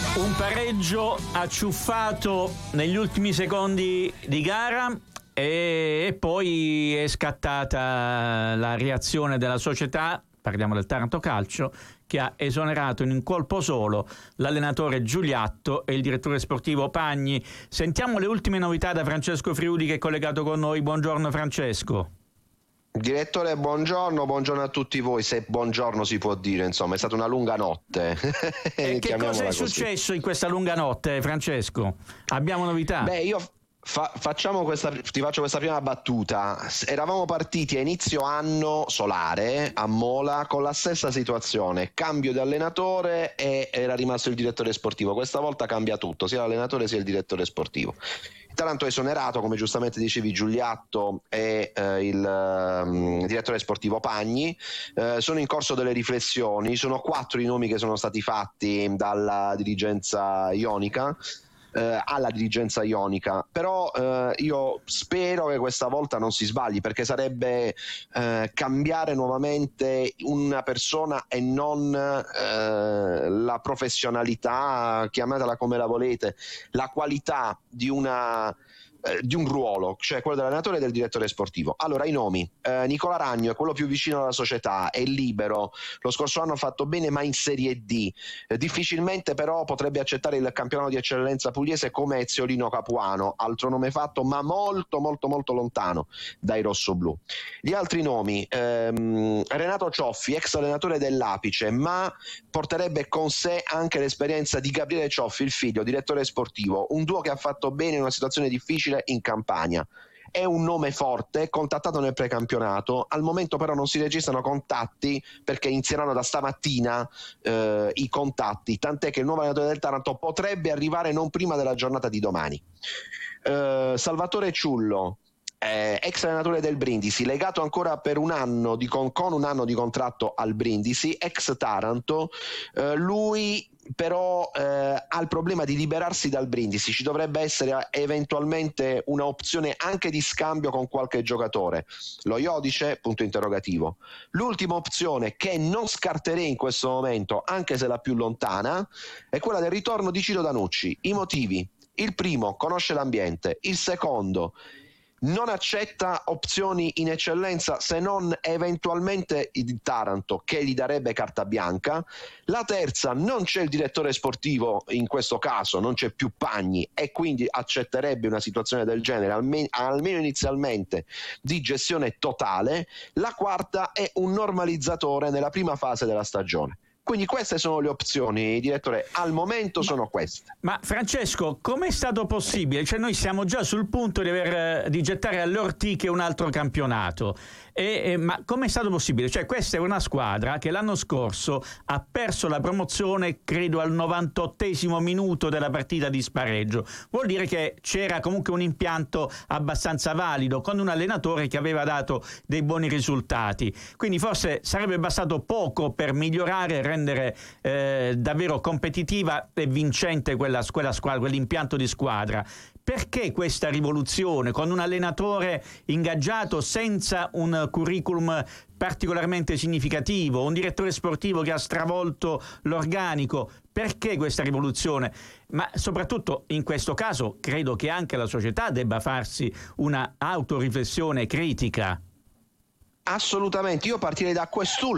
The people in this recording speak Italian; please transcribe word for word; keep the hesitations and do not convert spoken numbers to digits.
Un pareggio acciuffato negli ultimi secondi di gara e, e poi è scattata la reazione della società, parliamo del Taranto Calcio, che ha esonerato in un colpo solo l'allenatore Giuliatto e il direttore sportivo Pagni. Sentiamo le ultime novità da Francesco Friuli, che è collegato con noi. Buongiorno Francesco. Direttore, buongiorno, buongiorno a tutti voi, se buongiorno si può dire, insomma è stata una lunga notte. E che cosa è così. successo in questa lunga notte, Francesco? Abbiamo novità? Beh, io fa- facciamo questa, ti faccio questa prima battuta. Eravamo partiti a inizio anno solare a Mola con la stessa situazione, cambio di allenatore e era rimasto il direttore sportivo. Questa volta cambia tutto, sia l'allenatore sia il direttore sportivo. Taranto è esonerato, come giustamente dicevi, Giuliatto e eh, il um, direttore sportivo Pagni. Eh, sono in corso delle riflessioni, sono quattro i nomi che sono stati fatti dalla dirigenza ionica. Eh, alla dirigenza ionica, però eh, io spero che questa volta non si sbagli, perché sarebbe eh, cambiare nuovamente una persona e non eh, la professionalità, chiamatela come la volete, la qualità di una eh, di un ruolo, cioè quello dell'allenatore e del direttore sportivo. Allora, i nomi: eh, Nicola Ragno è quello più vicino alla società, è libero, lo scorso anno ha fatto bene ma in Serie D, eh, difficilmente però potrebbe accettare il campionato di eccellenza pugliese come Eziolino Capuano, altro nome fatto ma molto molto molto lontano dai rossoblù. Gli altri nomi: ehm, Renato Cioffi, ex allenatore dell'Apice, ma porterebbe con sé anche l'esperienza di Gabriele Cioffi, il figlio, direttore sportivo, un duo che ha fatto bene in una situazione difficile in Campania. È un nome forte, contattato nel precampionato, al momento però non si registrano contatti, perché inizieranno da stamattina eh, i contatti, tant'è che il nuovo allenatore del Taranto potrebbe arrivare non prima della giornata di domani. eh, Salvatore Ciullo, Eh, ex allenatore del Brindisi, legato ancora per un anno di con, con un anno di contratto al Brindisi, ex Taranto. eh, lui però eh, ha il problema di liberarsi dal Brindisi, ci dovrebbe essere eventualmente una opzione anche di scambio con qualche giocatore. Lo Iodice? Punto interrogativo. L'ultima opzione, che non scarterei in questo momento, anche se la più lontana, è quella del ritorno di Ciro Danucci. I motivi: il primo, conosce l'ambiente; il secondo, non accetta opzioni in eccellenza se non eventualmente il Taranto, che gli darebbe carta bianca; la terza, non c'è il direttore sportivo in questo caso, non c'è più Pagni e quindi accetterebbe una situazione del genere, almeno, almeno inizialmente, di gestione totale; la quarta è un normalizzatore nella prima fase della stagione. Quindi queste sono le opzioni, direttore, al momento ma, sono queste. Ma Francesco, come è stato possibile? Cioè noi siamo già sul punto di, aver, di gettare alle ortiche un altro campionato. E, e, ma come è stato possibile? Cioè questa è una squadra che l'anno scorso ha perso la promozione, credo al novantottesimo minuto della partita di spareggio. Vuol dire che c'era comunque un impianto abbastanza valido, con un allenatore che aveva dato dei buoni risultati. Quindi forse sarebbe bastato poco per migliorare e rendere eh, davvero competitiva e vincente quella, quella squadra, quell'impianto di squadra. Perché questa rivoluzione con un allenatore ingaggiato senza un curriculum particolarmente significativo, un direttore sportivo che ha stravolto l'organico? Perché questa rivoluzione? Ma soprattutto in questo caso credo che anche la società debba farsi una autoriflessione critica. Assolutamente, io partirei da quest'ultimo